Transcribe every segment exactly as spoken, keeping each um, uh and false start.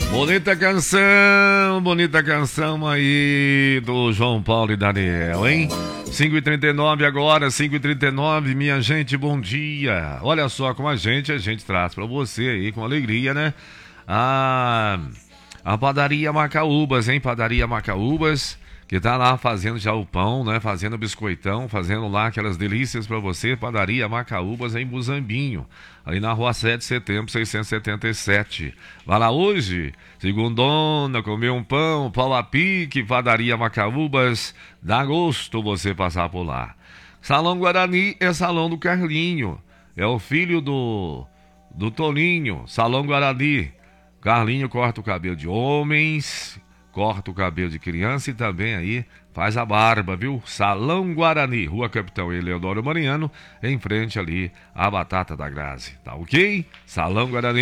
Bonita canção, bonita canção aí do João Paulo e Daniel, hein? cinco e trinta e nove agora, cinco e trinta e nove, minha gente, bom dia. Olha só, com a gente, a gente traz pra você aí, com alegria, né? A, a padaria Macaúbas, hein? Padaria Macaúbas, que tá lá fazendo já o pão, né? Fazendo biscoitão, fazendo lá aquelas delícias pra você. Padaria Macaúbas em Muzambinho, ali na rua sete de setembro, seiscentos e setenta e sete. Vai lá hoje, segundona, comer um pão, pau a pique, padaria Macaúbas. Dá gosto você passar por lá. Salão Guarani é salão do Carlinho. É o filho do, do Toninho. Salão Guarani. Carlinho corta o cabelo de homens, corta o cabelo de criança e também aí faz a barba, viu? Salão Guarani, Rua Capitão Eleodoro Mariano, em frente ali à Batata da Grazi. Tá ok? Salão Guarani.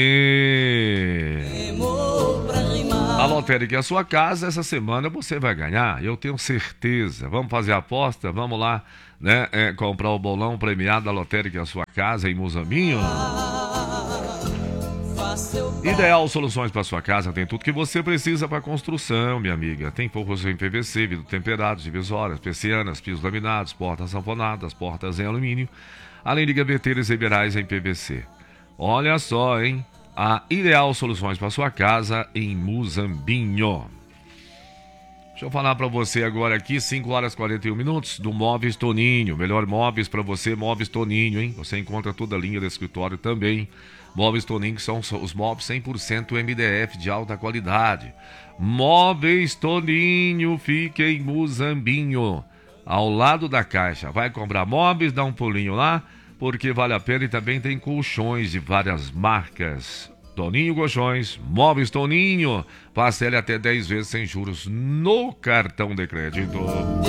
A lotérica é a sua casa, essa semana você vai ganhar, eu tenho certeza. Vamos fazer a aposta, vamos lá, né? É, comprar o bolão premiado da lotérica é a sua casa em Muzambinho. Ideal Soluções para sua casa, tem tudo que você precisa para construção, minha amiga. Tem forros em P V C, vidro temperado, divisórias, persianas, pisos laminados, portas sanfonadas, portas em alumínio, além de gaveteiras e beirais em P V C. Olha só, hein? A Ideal Soluções para sua casa em Muzambinho. Deixa eu falar para você agora aqui, cinco horas e quarenta e um minutos, do Móveis Toninho. Melhor móveis para você, Móveis Toninho, hein? Você encontra toda a linha do escritório também. Móveis Toninho, que são os móveis cem por cento M D F de alta qualidade. Móveis Toninho, fica em Muzambinho, ao lado da Caixa. Vai comprar móveis, dá um pulinho lá, porque vale a pena. E também tem colchões de várias marcas. Toninho Colchões, Móveis Toninho. Parcele até dez vezes sem juros no cartão de crédito.